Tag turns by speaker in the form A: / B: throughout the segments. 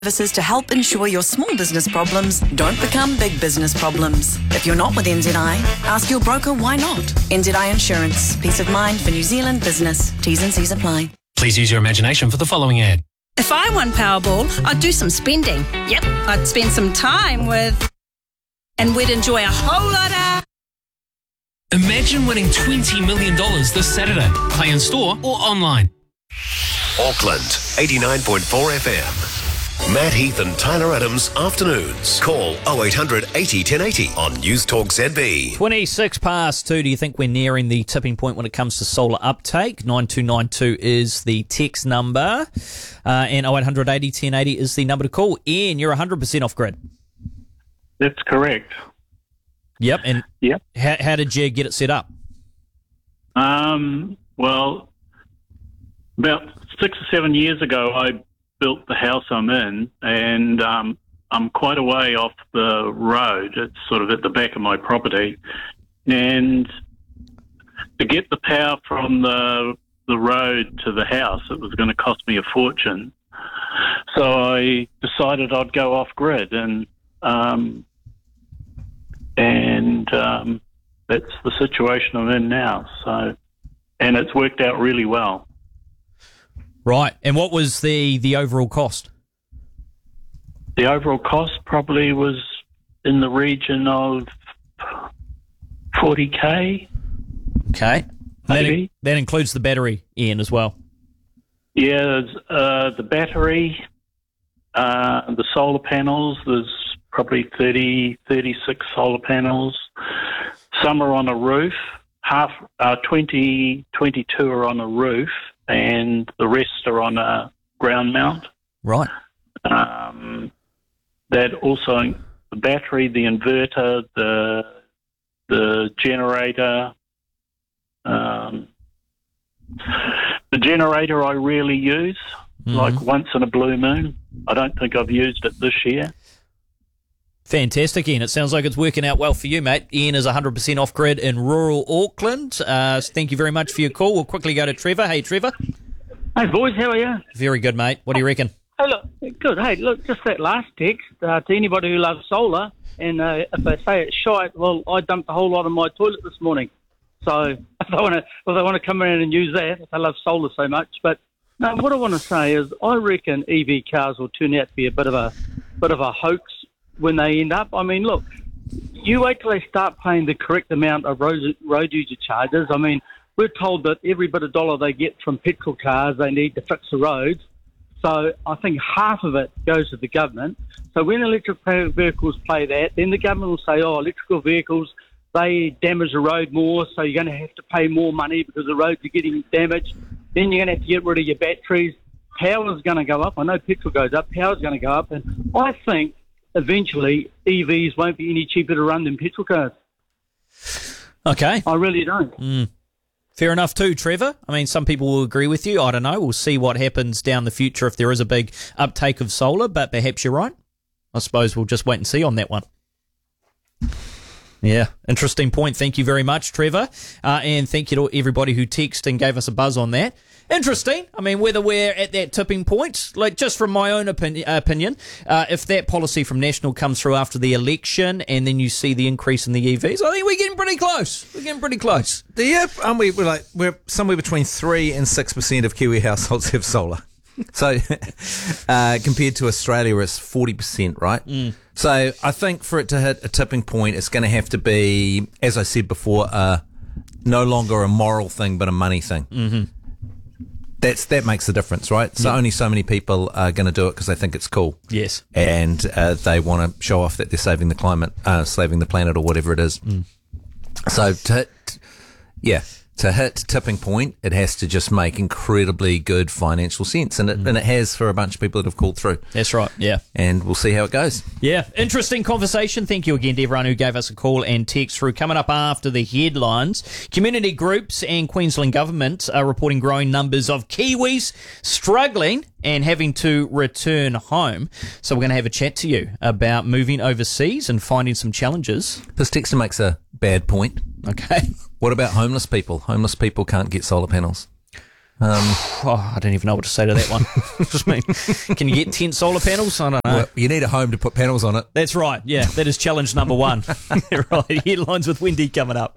A: Services to help ensure your small business problems don't become big business problems. If you're not with NZI, ask your broker why not. NZI Insurance. Peace of mind for New Zealand business. T's and C's apply.
B: Please use your imagination for the following ad.
C: If I won Powerball, I'd do some spending. Yep, I'd spend some time with... And we'd enjoy a whole lot of...
B: Imagine winning $20 million this Saturday. Play in store or online.
D: Auckland, 89.4 FM. Matt Heath and Tyler Adams, afternoons. Call 0800 80 1080 on News Talk ZB.
E: 26 past 2. Do you think we're nearing the tipping point when it comes to solar uptake? 9292 is the text number. And 0800 80 1080 is the number to call. Ian, you're 100% off grid.
F: That's correct.
E: Yep. And
F: Yep.
E: How did you get it set up?
F: Well, about 6 or 7 years ago, I built the house I'm in, and I'm quite a way off the road. It's sort of at the back of my property, and to get the power from the road to the house, it was going to cost me a fortune. So I decided I'd go off grid, and that's the situation I'm in now. So, and it's worked out really well.
E: Right. And what was the overall cost?
F: The overall cost probably was in the region of 40K.
E: Okay.
F: Maybe.
E: That includes the battery, Ian, as well.
F: Yeah, the battery, the solar panels, there's probably 36 solar panels. Some are on a roof, 22 are on a roof, and the rest are on a ground mount.
E: Right.
F: That also, the battery, the inverter, the generator. The generator I rarely use, like once in a blue moon. I don't think I've used it this year.
E: Fantastic, Ian. It sounds like it's working out well for you, mate. Ian is 100% off-grid in rural Auckland. Thank you very much for your call. We'll quickly go to Trevor. Hey, Trevor.
G: Hey, boys, how are you?
E: Very good, mate. What do you reckon?
G: Hey, look, good. Hey, look, just that last text to anybody who loves solar, and if they say it's shite, well, I dumped a whole lot in my toilet this morning. So if they want to come around and use that, if they love solar so much. But no, what I want to say is, I reckon EV cars will turn out to be a bit of a hoax when they end up. I mean, look, you wait till they start paying the correct amount of road user charges. I mean, we're told that every bit of dollar they get from petrol cars, they need to fix the roads. So I think half of it goes to the government. So when electric vehicles play that, then the government will say, oh, electrical vehicles, they damage the road more, so you're going to have to pay more money because the roads are getting damaged. Then you're going to have to get rid of your batteries. Power's going to go up. I know petrol goes up. Power's going to go up. And I think eventually EVs won't be any cheaper to run than petrol cars.
E: Okay.
G: I really don't.
E: Fair enough too, Trevor. I mean, some people will agree with you. I don't know. We'll see what happens down the future if there is a big uptake of solar, but perhaps you're right. I suppose we'll just wait and see on that one. Yeah, interesting point. Thank you very much, Trevor. And thank you to everybody who texted and gave us a buzz on that. Interesting. I mean, whether we're at that tipping point, like just from my own opinion, if that policy from National comes through after the election and then you see the increase in the EVs, I think we're getting pretty close.
H: Yeah, aren't we? We're somewhere between 3 and 6% of Kiwi households have solar. So compared to Australia, where it's 40%, right? So I think for it to hit a tipping point, it's going to have to be, as I said before, no longer a moral thing, but a money thing. Mm-hmm. That makes the difference, right? So only so many people are going to do it because they think it's cool.
E: Yes.
H: And they want to show off that they're saving the climate, saving the planet, or whatever it is. So to hit tipping point, it has to just make incredibly good financial sense, and it has for a bunch of people that have called through.
E: That's right, yeah.
H: And we'll see how it goes.
E: Yeah, interesting conversation. Thank you again to everyone who gave us a call and text through. Coming up after the headlines, community groups and Queensland Government are reporting growing numbers of Kiwis struggling and having to return home. So we're going to have a chat to you about moving overseas and finding some challenges.
H: This texter makes a bad point.
E: Okay.
H: What about homeless people? Homeless people can't get solar panels.
E: I don't even know what to say to that one. Just mean, can you get 10 solar panels? I don't know.
H: Well, you need a home to put panels on it.
E: That's right. Yeah, that is challenge number 1. Right. Headlines with Wendy coming up.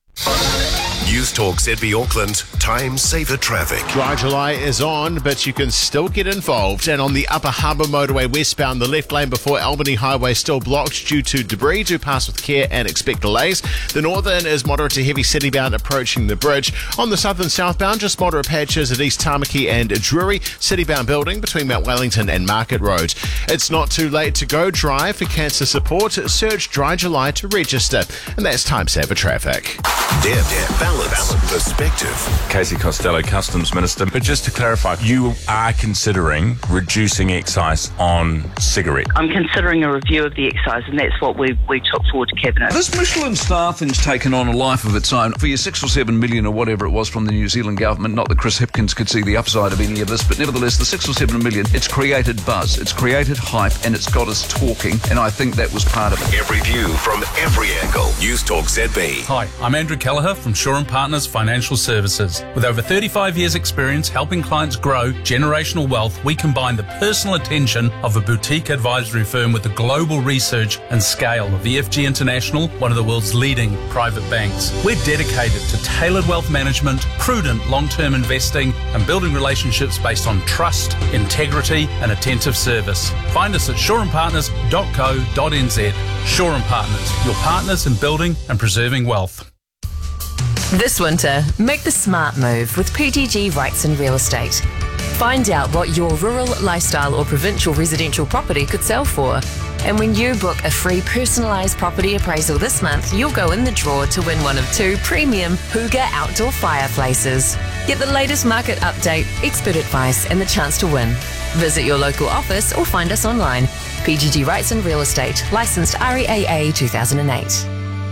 D: News Talk ZB Auckland, time saver traffic.
I: Dry July is on, but you can still get involved. And on the Upper Harbour Motorway westbound, the left lane before Albany Highway still blocked due to debris. Do pass with care and expect delays. The northern is moderate to heavy citybound approaching the bridge. On the southern southbound, just moderate patches at East Tamaki and Drury. Citybound building between Mount Wellington and Market Road. It's not too late to go dry. For cancer support, search Dry July to register. And that's time saver traffic.
D: Balance, perspective.
J: Casey Costello, Customs Minister. But just to clarify, you are considering reducing excise on cigarettes?
K: I'm considering a review of the excise, and that's what we took forward to Cabinet.
L: This Michelin star thing's taken on a life of its own. For your 6 or 7 million or whatever it was from the New Zealand government, not that Chris Hipkins could see the upside of any of this, but nevertheless, the 6 or 7 million, it's created buzz, it's created hype, and it's got us talking, and I think that was part of it.
D: Every view from every angle. News Talk ZB.
M: Hi, I'm Andrew Kelleher from Shore & Partners Financial Services. With over 35 years' experience helping clients grow generational wealth, we combine the personal attention of a boutique advisory firm with the global research and scale of EFG International, one of the world's leading private banks. We're dedicated to tailored wealth management, prudent long-term investing, and building relationships based on trust, integrity, and attentive service. Find us at shoreandpartners.co.nz. Shore & Partners, your partners in building and preserving wealth.
N: This winter, make the smart move with PGG Wrightson Real Estate. Find out what your rural, lifestyle or provincial residential property could sell for. And when you book a free personalised property appraisal this month, you'll go in the draw to win one of 2 premium Hooga outdoor fireplaces. Get the latest market update, expert advice and the chance to win. Visit your local office or find us online. PGG Wrightson Real Estate, licensed REAA 2008.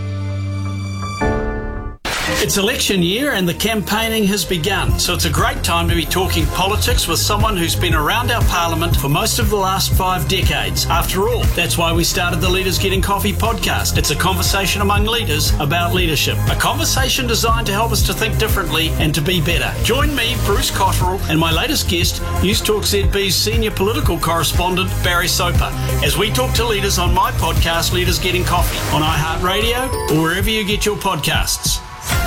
O: It's election year and the campaigning has begun, so it's a great time to be talking politics with someone who's been around our parliament for most of the last 5 decades. After all, that's why we started the Leaders Getting Coffee podcast. It's a conversation among leaders about leadership, a conversation designed to help us to think differently and to be better. Join me, Bruce Cotterill, and my latest guest, News Talk ZB's senior political correspondent, Barry Soper, as we talk to leaders on my podcast, Leaders Getting Coffee, on iHeartRadio or wherever you get your podcasts.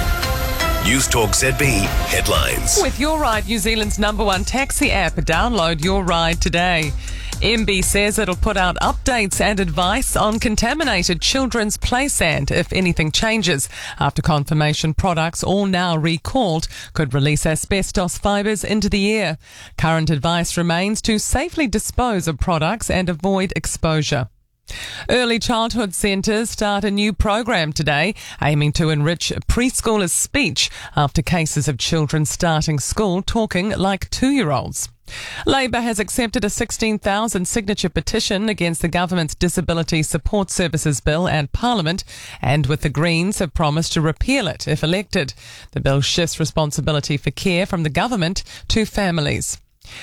D: News Talk ZB headlines.
P: With Your Ride, New Zealand's #1 taxi app, download Your Ride today. MB says it'll put out updates and advice on contaminated children's play sand if anything changes, after confirmation products, all now recalled, could release asbestos fibres into the air. Current advice remains to safely dispose of products and avoid exposure. Early childhood centres start a new program today, aiming to enrich preschoolers' speech after cases of children starting school talking like 2-year-olds. Labor has accepted a 16,000 signature petition against the government's Disability Support Services Bill at Parliament, and with the Greens have promised to repeal it if elected. The bill shifts responsibility for care from the government to families.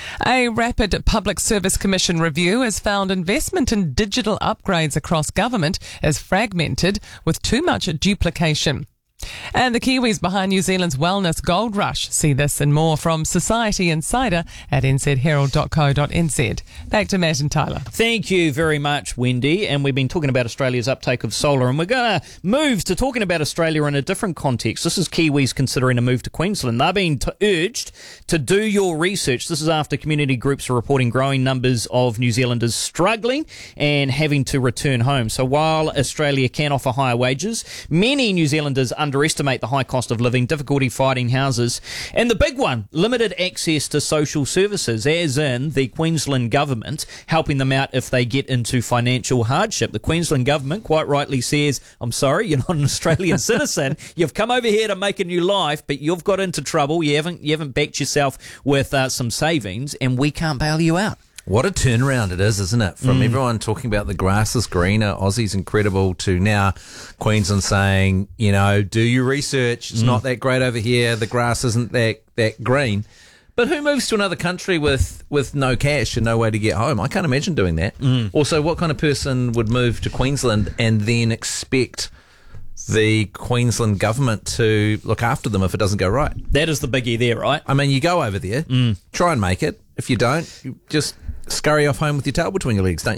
P: A rapid Public Service Commission review has found investment in digital upgrades across government is fragmented with too much duplication. And the Kiwis behind New Zealand's wellness gold rush. See this and more from Society Insider at nzherald.co.nz. Back to Matt and Tyler.
E: Thank you very much, Wendy. And we've been talking about Australia's uptake of solar, and we're going to move to talking about Australia in a different context. This is Kiwis considering a move to Queensland. They're being urged to do your research. This is after community groups are reporting growing numbers of New Zealanders struggling and having to return home. So while Australia can offer higher wages, many New Zealanders underestimate the high cost of living, difficulty finding houses, and the big one, limited access to social services, as in the Queensland government helping them out if they get into financial hardship. The Queensland government quite rightly says, I'm sorry, you're not an Australian citizen. You've come over here to make a new life, but you've got into trouble. You haven't backed yourself with some savings, and we can't bail you out.
H: What a turnaround it is, isn't it? From everyone talking about the grass is greener, Aussie's incredible, to now Queensland saying, you know, do your research. It's not that great over here. The grass isn't that green. But who moves to another country with no cash and no way to get home? I can't imagine doing that. Also, what kind of person would move to Queensland and then expect the Queensland government to look after them if it doesn't go right.
E: That is the biggie there, right?
H: I mean, you go over there, try and make it. If you don't, you just scurry off home with your tail between your legs, don't